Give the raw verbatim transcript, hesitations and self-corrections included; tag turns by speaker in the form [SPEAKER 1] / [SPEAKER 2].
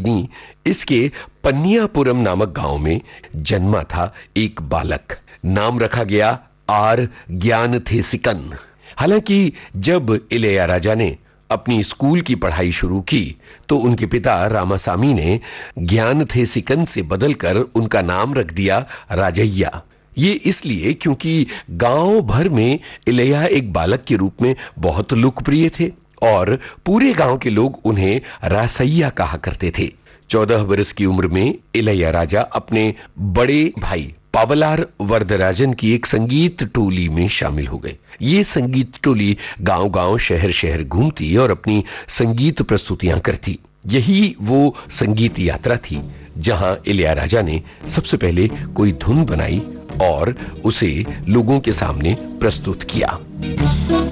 [SPEAKER 1] इन्हीं इसके पन्नियापुरम नामक गांव में जन्मा था एक बालक। नाम रखा गया आर ज्ञानथेसिकन। हालांकि जब इलैयाराजा ने अपनी स्कूल की पढ़ाई शुरू की तो उनके पिता रामासामी ने ज्ञानथेसिकन से बदलकर उनका नाम रख दिया राजैया। ये इसलिए क्योंकि गांव भर में इलैया एक बालक के रूप में बहुत लोकप्रिय थे और पूरे गांव के लोग उन्हें रासैया कहा करते थे। चौदह वर्ष की उम्र में इलैयाराजा अपने बड़े भाई पावलार वरदराजन की एक संगीत टोली में शामिल हो गए। ये संगीत टोली गांव-गांव, शहर-शहर घूमती और अपनी संगीत प्रस्तुतियां करती। यही वो संगीत यात्रा थी जहां इलैयाराजा ने सबसे पहले कोई धुन बनाई और उसे लोगों के सामने प्रस्तुत किया।